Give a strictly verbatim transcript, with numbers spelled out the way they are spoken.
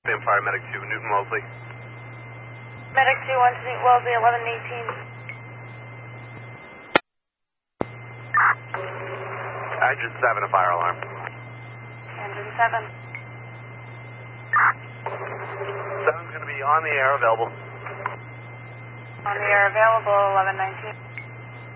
Same fire, medic two, Newton Wellesley. Medic two, one to meet Wellesley, eleven eighteen. Engine seven, a fire alarm. Engine seven. seven's going to be on the air, available. On the air, available, eleven nineteen.